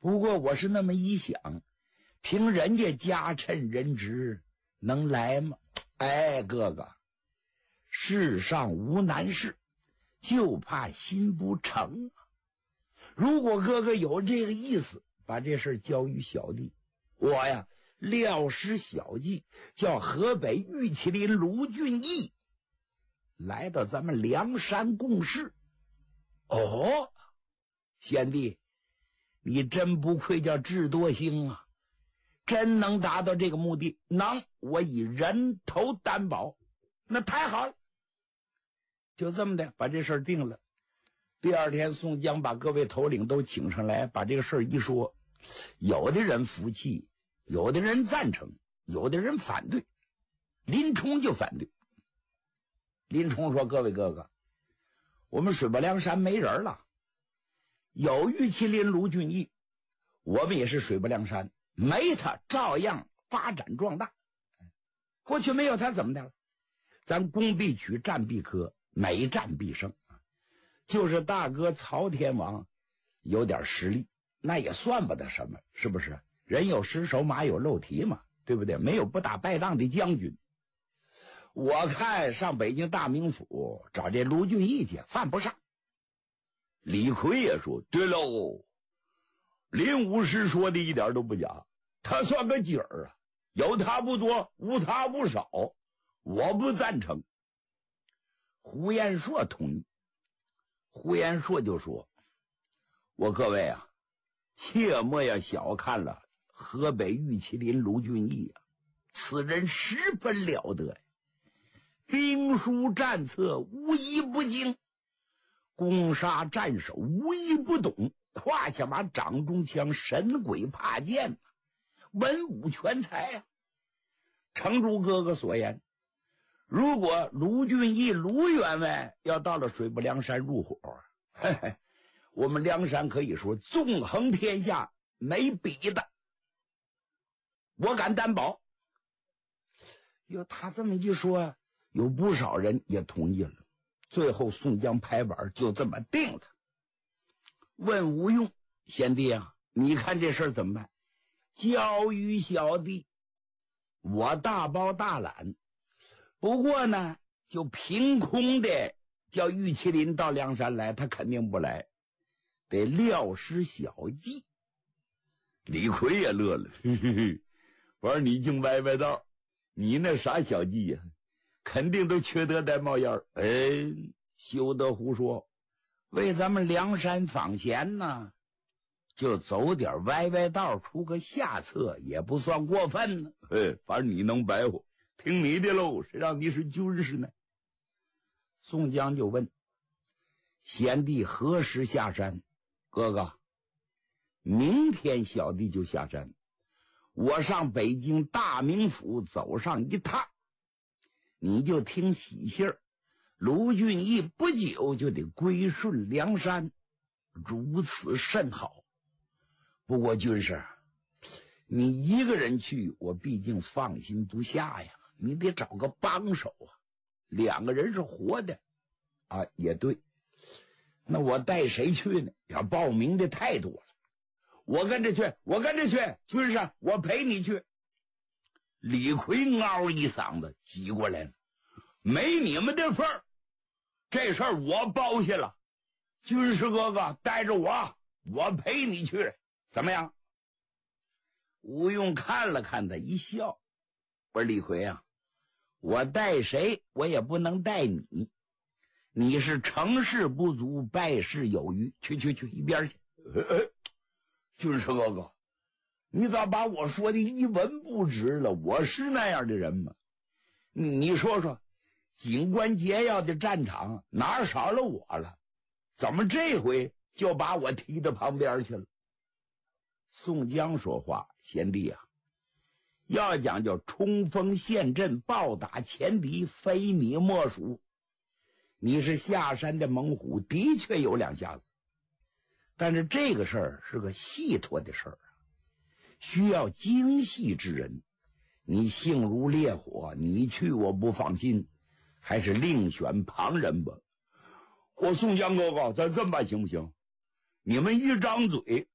不过我是那么一想，凭人家家趁人直，能来吗？哎，哥哥，世上无难事，就怕心不诚。如果哥哥有这个意思，把这事交于小弟，我呀料施小计，叫河北玉麒麟卢俊义来到咱们梁山共事。哦，贤弟，你真不愧叫智多星啊，真能达到这个目的。能，我以人头担保。那太好了，就这么的把这事儿定了。第二天，宋江把各位头领都请上来，把这个事儿一说，有的人服气，有的人赞成，有的人反对。林冲就反对。林冲说：“各位哥哥，我们水泊梁山没人了，有玉麒麟卢俊义，我们也是水泊梁山，没他照样发展壮大。过去没有他怎么的了？咱攻必取，战必克，每战必胜。就是大哥曹天王有点实力，那也算不得什么，是不是？人有失手，马有漏蹄嘛，对不对？没有不打败仗的将军。我看上北京大名府找这卢俊义去，犯不上。”李逵也说：“对喽，林武师说的一点都不假，他算个景儿啊，有他不多，无他不少，我不赞成。”胡延硕同意。胡延硕就说：“我各位啊，切莫要小看了河北玉麒麟卢俊义啊，此人十分了得呀，兵书战策无一不精，攻杀战守无一不懂，胯下马掌中枪，神鬼怕剑，文武全才啊。诚如哥哥所言，如果卢俊义卢员外要到了水泊梁山入伙，嘿嘿，我们梁山可以说纵横天下没比的，我敢担保。”哟，他这么一说，有不少人也同意了。最后宋江拍板，就这么定了。问吴用：“贤弟啊，你看这事儿怎么办？”“交于小弟，我大包大揽。不过呢，就凭空的叫玉麒麟到梁山来，他肯定不来，得料施小计。”李逵也乐了：“嘿嘿嘿，玩你净歪歪道，你那啥小计呀？肯定都缺德带冒烟。哎，休得胡说，为咱们梁山访贤呢，就走点歪歪道，出个下策也不算过分呢。反正你能白活，听你的喽，谁让你是军师呢？”宋江就问：“贤弟何时下山？”“哥哥，明天小弟就下山，我上北京大名府走上一趟，你就听喜信儿，卢俊义不久就得归顺梁山，如此甚好。不过军师，你一个人去，我毕竟放心不下呀，你得找个帮手啊，两个人是活的啊。”“也对，那我带谁去呢？要报名的太多了。”“我跟着去，我跟着去，军师，我陪你去。”李逵嗷一嗓子挤过来了：“没你们的份儿，这事儿我包下了。军师哥哥带着我陪你去，怎么样？”吴用看了看他，一笑：“我说李逵啊，我带谁我也不能带你，你是成事不足，败事有余，去一边去。”“军师哥哥，你咋把我说的一文不值了？我是那样的人吗？你说说，紧关节要的战场哪少了我了？怎么这回就把我踢到旁边去了？”宋江说话：“贤弟啊，要讲究冲锋陷阵，暴打前敌，非你莫属。你是下山的猛虎，的确有两下子，但是这个事儿是个细脱的事儿，需要精细之人。你性如烈火，你去我不放心，还是另选旁人吧。”“我宋江哥哥，咱这么办行不行？你们一张嘴，